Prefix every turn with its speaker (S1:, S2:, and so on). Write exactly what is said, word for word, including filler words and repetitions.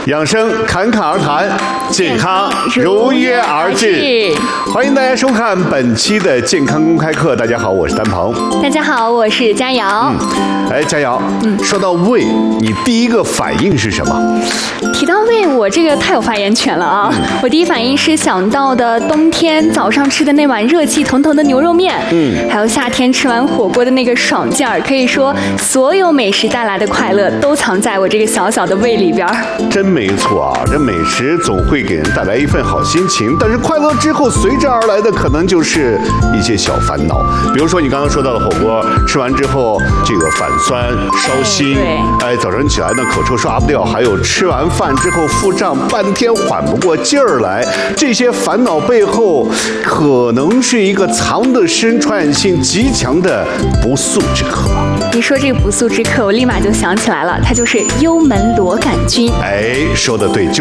S1: 养生侃侃而谈，健康如约而至。欢迎大家收看本期的健康公开课。大家好，我是丹鹏。
S2: 大家好，我是佳瑶。
S1: 嗯，哎，佳瑶，嗯，说到胃，你第一个反应是什么？
S2: 提到胃，我这个太有发言权了啊！嗯、我第一反应是想到的冬天早上吃的那碗热气腾腾的牛肉面，嗯，还有夏天吃完火锅的那个爽劲儿。可以说，所有美食带来的快乐都藏在我这个小小的胃里边。
S1: 真没错啊，这美食总会给人带来一份好心情，但是快乐之后随之而来的可能就是一些小烦恼，比如说你刚刚说到的火锅，吃完之后这个反酸、烧心，哎，哎早晨起来呢口臭刷不掉，还有吃完饭之后腹胀，半天缓不过劲儿来，这些烦恼背后可能是一个藏得深、传染性极强的不速之客。
S2: 你说这个不速之客，我立马就想起来了，它就是幽门螺杆菌。
S1: 哎，说得对。